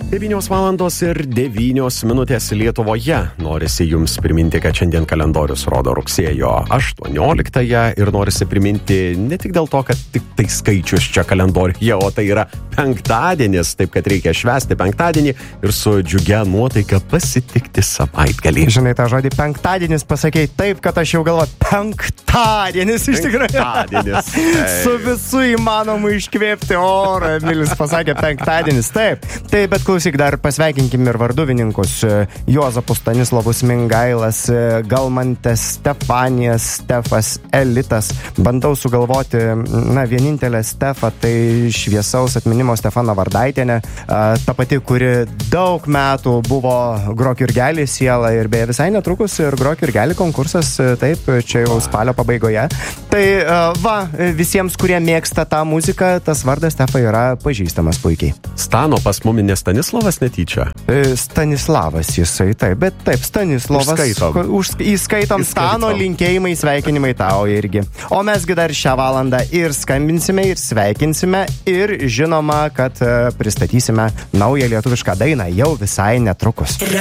9:09 Lietuvoje. Norisi jums priminti, kad šiandien kalendorius rodo rugsėjo 18-ąją ir norisi priminti ne tik dėl to, kad tik tai skaičius čia kalendoriuje, o tai yra penktadienis, taip kad reikia švęsti penktadienį ir su džiugia nuotaika pasitikti savaitgalį. Žinai, tą žodį penktadienis pasakėjai taip, kad aš jau galvoju penktadienis iš tikrųjų. Penktadienis. Su visų įmanomu iškvėpti orą, Emilis pasakė penktadienis. Taip, bet klausyk, dar pasveikinkim ir varduvininkus. Juozapus Stanislavus Mingailas, Galmantė Stefanija, Stefas Elitas. Bandau sugalvoti, vienintelę Stefą, tai šviesaus atminimo Stefana Vardaitienė, ta pati, kuri daug metų buvo Grok Jurgelį siela ir beje visai netrukus ir Grok Jurgelį konkursas, taip, čia jau spalio pabaigoje. Tai visiems, kurie mėgsta tą muziką, tas vardas Stefa yra pažįstamas puikiai. Stano pas mumi ne Stanislavas netyčia? Stanislavas jisai, taip, bet taip, Stanislavas. Įskaitom Stano linkėjimai, sveikinimai tau irgi. O mesgi dar šią valandą ir skambinsime, ir sveikinsime, ir žinoma, kad pristatysime naują lietuvišką dainą jau visai netrukus.